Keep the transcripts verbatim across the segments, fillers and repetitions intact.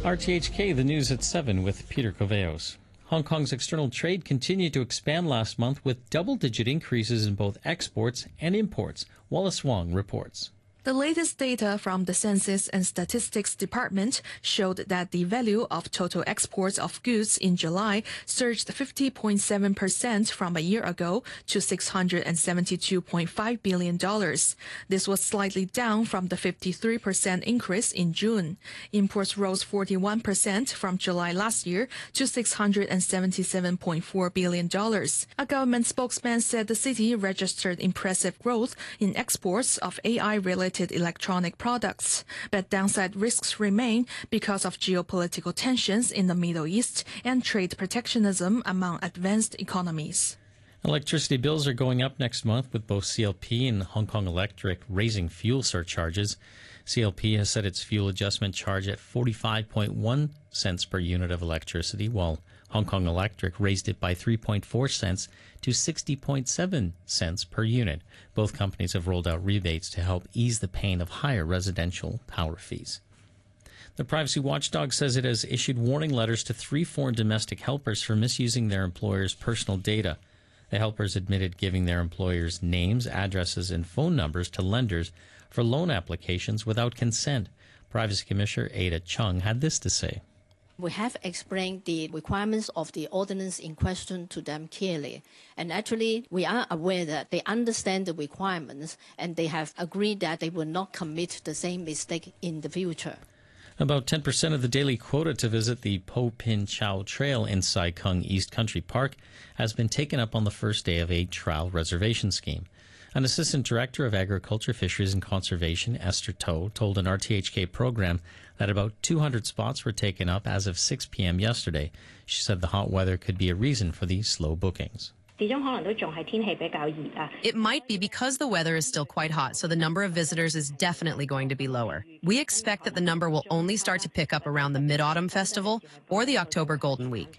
R T H K, the news at seven with Peter Coveos. Hong Kong's external trade continued to expand last month with double-digit increases in both exports and imports. Wallace Wong reports. The latest data from the Census and Statistics Department showed that the value of total exports of goods in July surged fifty point seven percent from a year ago to six hundred seventy-two point five billion dollars. This was slightly down from the fifty-three percent increase in June. Imports rose forty-one percent from July last year to six hundred seventy-seven point four billion dollars. A government spokesman said the city registered impressive growth in exports of A I-related electronic products, but downside risks remain because of geopolitical tensions in the Middle East and trade protectionism among advanced economies. Electricity bills are going up next month, with both C L P and Hong Kong Electric raising fuel surcharges. C L P has set its fuel adjustment charge at forty-five point one cents per unit of electricity, while Hong Kong Electric raised it by three point four cents to sixty point seven cents per unit. Both companies have rolled out rebates to help ease the pain of higher residential power fees. The privacy watchdog says it has issued warning letters to three foreign domestic helpers for misusing their employers' personal data. The helpers admitted giving their employers' names, addresses, and phone numbers to lenders for loan applications without consent. Privacy Commissioner Ada Chung had this to say. We have explained the requirements of the ordinance in question to them clearly. And actually, we are aware that they understand the requirements and they have agreed that they will not commit the same mistake in the future. About ten percent of the daily quota to visit the Po Pin Chau Trail in Sai Kung East Country Park has been taken up on the first day of a trial reservation scheme. An assistant director of agriculture, fisheries and conservation, Esther To, told an R T H K program that about two hundred spots were taken up as of six p.m. yesterday. She said the hot weather could be a reason for the slow bookings. It might be because the weather is still quite hot, so the number of visitors is definitely going to be lower. We expect that the number will only start to pick up around the Mid-Autumn Festival or the October Golden Week.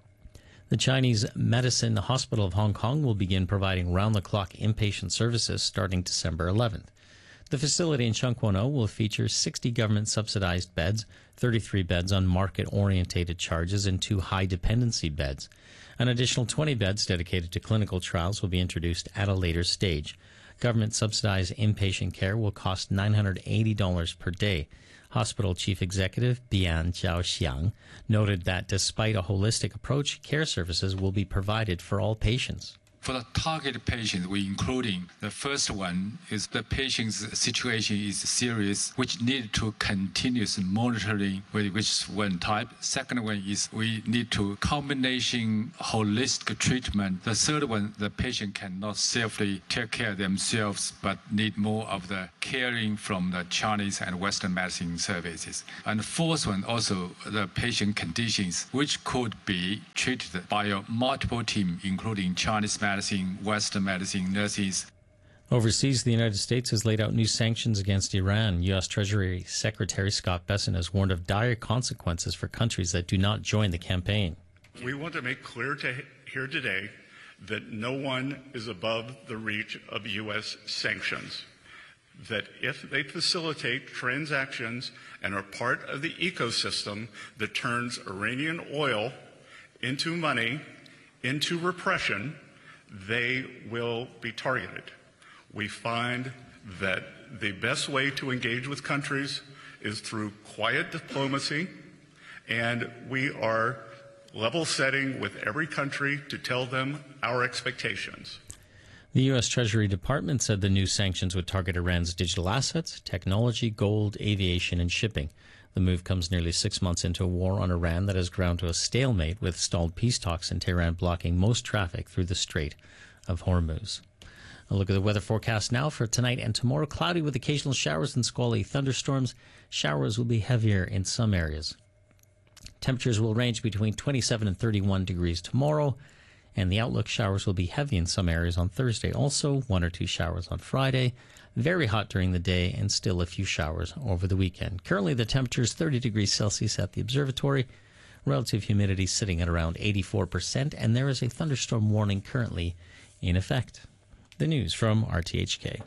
The Chinese Medicine Hospital of Hong Kong will begin providing round-the-clock inpatient services starting December eleventh. The facility in Shung Kwan O will feature sixty government-subsidized beds, thirty-three beds on market-orientated charges, and two high-dependency beds. An additional twenty beds dedicated to clinical trials will be introduced at a later stage. Government-subsidized inpatient care will cost nine hundred eighty dollars per day. Hospital Chief Executive Bian Jiaoxiang noted that despite a holistic approach, care services will be provided for all patients. For the target patients, we including the first one is the patient's situation is serious, which need to continuous monitoring, which is one type. Second one is we need to combination holistic treatment. The third one, the patient cannot safely take care of themselves, but need more of the caring from the Chinese and Western medicine services. And the fourth one, also the patient conditions, which could be treated by a multiple team, including Chinese medicine, medicine, Western medicine, nurses. Overseas, the United States has laid out new sanctions against Iran. U S. Treasury Secretary Scott Bessent has warned of dire consequences for countries that do not join the campaign. We want to make clear to here today that no one is above the reach of U S sanctions, that if they facilitate transactions and are part of the ecosystem that turns Iranian oil into money, into repression, they will be targeted. We find that the best way to engage with countries is through quiet diplomacy, and we are level setting with every country to tell them our expectations. The U S. Treasury Department said the new sanctions would target Iran's digital assets, technology, gold, aviation, and shipping. The move comes nearly six months into a war on Iran that has ground to a stalemate, with stalled peace talks in Tehran blocking most traffic through the Strait of Hormuz. A look at the weather forecast now for tonight and tomorrow. Cloudy with occasional showers and squally thunderstorms. Showers will be heavier in some areas. Temperatures will range between twenty-seven and thirty-one degrees tomorrow, and the outlook showers will be heavy in some areas on Thursday. Also, one or two showers on Friday. Very hot during the day and still a few showers over the weekend. Currently, the temperature is thirty degrees Celsius at the observatory. Relative humidity sitting at around eighty-four percent, and there is a thunderstorm warning currently in effect. The news from R T H K.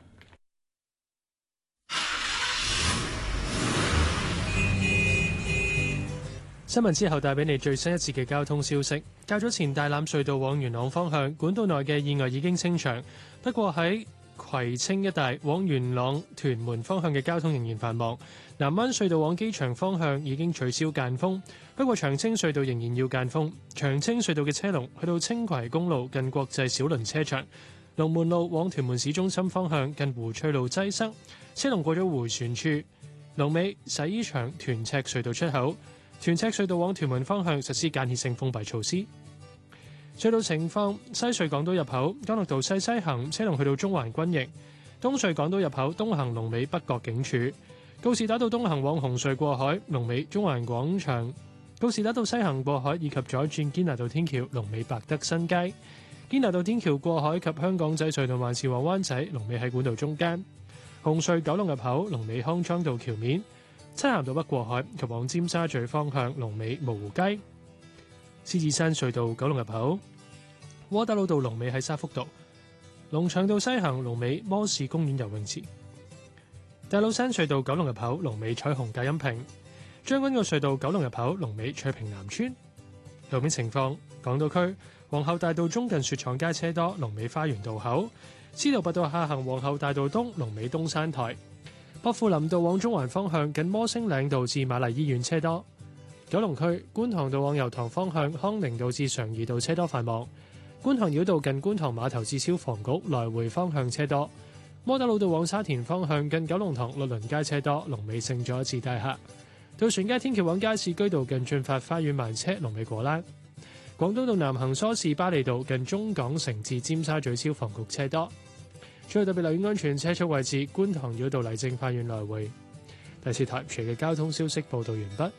新聞之後帶俾你最新一節嘅交通消息。較早前大欖隧道往元朗方向管道內嘅意外已經清場，不過喺葵青一帶往元朗屯門方向嘅交通仍然繁忙。南灣隧道往機場方向已經取消間封，不過長青隧道仍然要間封。長青隧道嘅車龍去到青葵公路近國際小輪車場，龍門路往屯門市中心方向近湖翠路擠塞，車龍過咗迴旋處。龍尾洗衣場屯赤隧道出口。屯赤隧道往屯門方向實施間歇性封閉措施。隧道情況：西隧港島入口干諾道西西行車龍去到中環軍營；東隧港島入口東行龍尾北角警署；告士打道東行往紅隧過海龍尾中環廣場；告士打道西行過海以及左轉堅拿道天橋龍尾百德新街；堅拿道天橋過海及香港仔隧道環市往灣仔龍尾喺管道中間；紅隧九龍入口龍尾康莊道橋面。漆咸道北過海及往尖沙咀方向龍尾蕪湖街；獅子山隧道九龍入口窩打老道龍尾喺沙福道；龍翔道西行龍尾摩士公園游泳池；大老山隧道九龍入口龍尾彩虹隔音屏；將軍澳隧道九龍入口龍尾翠屏南村。路面情況：港島區皇后大道中近雪廠街車多，龍尾花園道口；司徒拔道下行皇后大道東龍尾東山台。薄扶林道往中環方向近摩星嶺道至瑪麗醫院車多；九龍區觀塘道往油塘方向康寧道至常怡道車多繁忙；觀塘繞道近觀塘碼頭至消防局來回方向車多；窩打老道往沙田方向近九龍塘律倫街車多，龍尾聖佐治大廈；渡船街天橋往加士居道近駿發花園慢車，龍尾果欄；廣東道南行梳士巴利道近中港城至尖沙咀消防局車多。最後特別留意安全車速位置，觀塘繞道麗晶花園來回。第四台隨嘅交通消息報道完畢。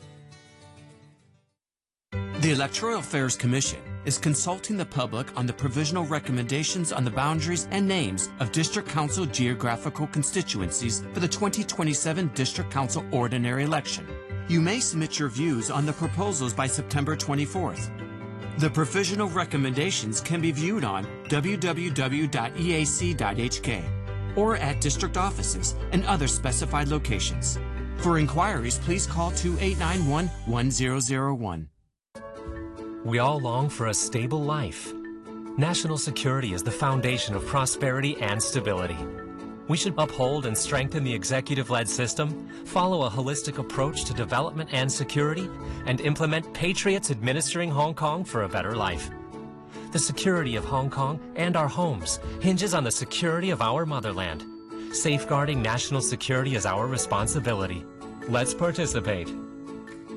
The Electoral Affairs Commission is consulting the public on the provisional recommendations on the boundaries and names of District Council geographical constituencies for the twenty twenty-seven District Council ordinary election. You may submit your views on the proposals by September twenty-fourth. The provisional recommendations can be viewed on w w w dot e a c dot h k or at district offices and other specified locations. For inquiries, please call two eight nine one, one zero zero one. We all long for a stable life. National security is the foundation of prosperity and stability. We should uphold and strengthen the executive-led system, follow a holistic approach to development and security, and implement patriots administering Hong Kong for a better life. The security of Hong Kong and our homes hinges on the security of our motherland. Safeguarding national security is our responsibility. Let's participate.